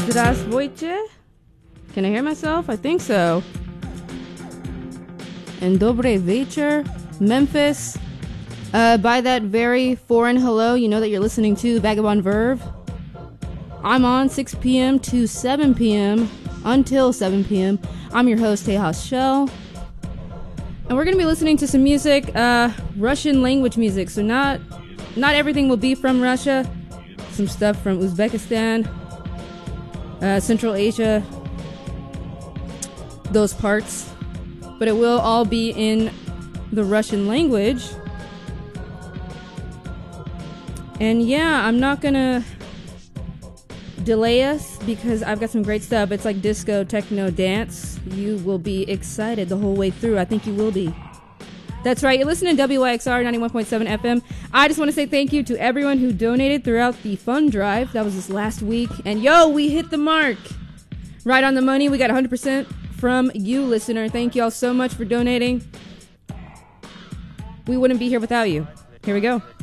Здравствуйте. Can I hear myself? I think so. And Добрый вечер, Memphis. By that very foreign hello, you know that you're listening to Vagabond Verve. I'm on 6 p.m. to 7 p.m. until 7 p.m. I'm your host, Tejas Shell. And we're going to be listening to some music, Russian language music. So not everything will be from Russia. Some stuff from Uzbekistan, Central Asia, those parts. But it will all be in the Russian language. And yeah, I'm not gonna delay us because I've got some great stuff. It's like disco, techno, dance. You will be excited the whole way through. I think you will be. That's right, you're listening to WYXR 91.7 FM. I just want to say thank you to everyone who donated throughout the fund drive. That was this last week. And yo, we hit the mark. Right on the money. We got 100% from you, listener. Thank you all so much for donating. We wouldn't be here without you. Here we go.